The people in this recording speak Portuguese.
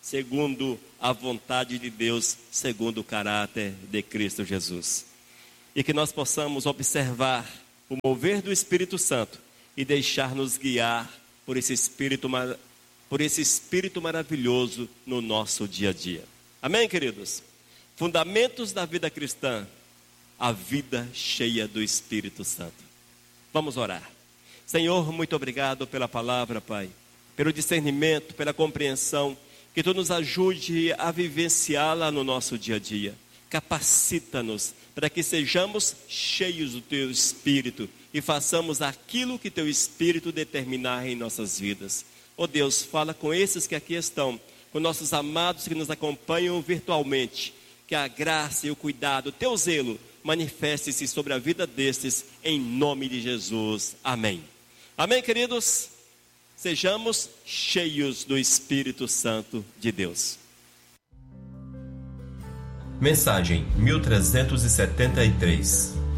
segundo a vontade de Deus, segundo o caráter de Cristo Jesus. E que nós possamos observar o mover do Espírito Santo e deixar-nos guiar por esse Espírito maravilhoso no nosso dia a dia. Amém, queridos? Fundamentos da vida cristã, a vida cheia do Espírito Santo. Vamos orar. Senhor, muito obrigado pela palavra, Pai, pelo discernimento, pela compreensão, que Tu nos ajude a vivenciá-la no nosso dia a dia. Capacita-nos para que sejamos cheios do Teu Espírito e façamos aquilo que Teu Espírito determinar em nossas vidas. Ó Deus, fala com esses que aqui estão, com nossos amados que nos acompanham virtualmente, que a graça e o cuidado, o Teu zelo, manifeste-se sobre a vida destes, em nome de Jesus. Amém. Amém, queridos? Sejamos cheios do Espírito Santo de Deus. Mensagem 1373.